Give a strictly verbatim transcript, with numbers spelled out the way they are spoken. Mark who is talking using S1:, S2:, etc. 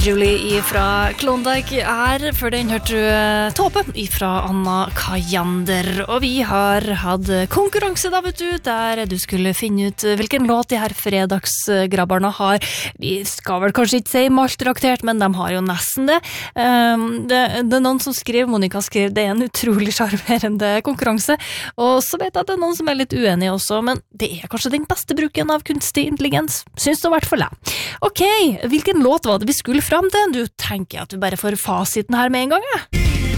S1: Julie fra Klondike er, før den hørte du Tåpe fra Anna Kajander. Og vi har hatt konkurranse da, vet du, der du skulle finne ut hvilken låt de her fredagsgrabbarna har. Vi skal vel kanskje ikke si maltraktert, men de har jo nesten det. Um, det. Det er noen som skriver, Monika skrev, det er en utrolig charmerende konkurranse. Og så vet jeg at det er noen som er litt uenige også, men det er kanskje den beste bruken av kunstig intelligens. Syns det i hvert fall jeg. Ok, hvilken låt var det vi skulle fram til? Du tenker at du bare får fasiten her med en gang, ja?